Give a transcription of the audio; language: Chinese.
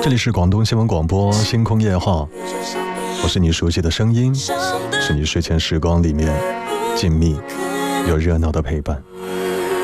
这里是广东新闻广播星空夜话，我是你熟悉的声音，是你睡前时光里面静谧又热闹的陪伴。